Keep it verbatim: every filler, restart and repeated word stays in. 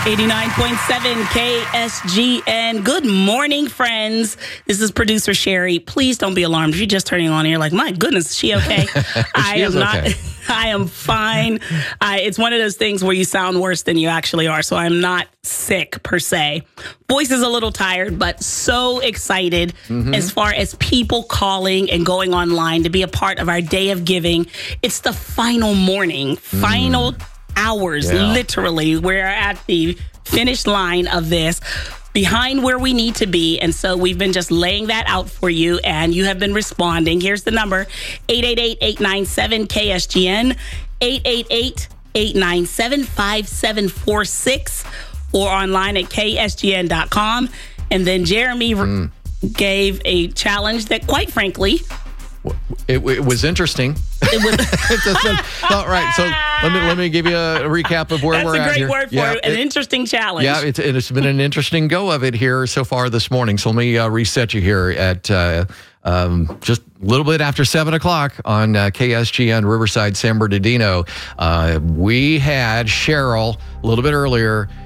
eighty-nine point seven K S G N. Good morning, friends. This is producer Sherry. Please don't be alarmed if you're just turning on and you're like, my goodness, is she okay? she I am is not. Okay. I am fine. I, it's one of those things where you sound worse than you actually are. So I'm not sick per se. Voice is a little tired, but so excited mm-hmm. as far as people calling and going online to be a part of our day of giving. It's the final morning, mm. final hours, yeah. literally. We're at the finish line of this, behind where we need to be. And so we've been just laying that out for you, and you have been responding. Here's the number, eight eight eight, eight nine seven, K S G N, eight eight eight, eight nine seven, five seven four six, or online at K S G N dot com. And then Jeremy mm. gave a challenge that, quite frankly, It, it was interesting. It was all right. So let me let me give you a recap of where That's we're at here. That's a great word for yeah, it. An it, interesting challenge. Yeah, it's, it's been an interesting go of it here so far this morning. So let me uh, reset you here at uh, um, just a little bit after seven o'clock on uh, K S G N Riverside San Bernardino. Uh, we had Cheryl a little bit earlier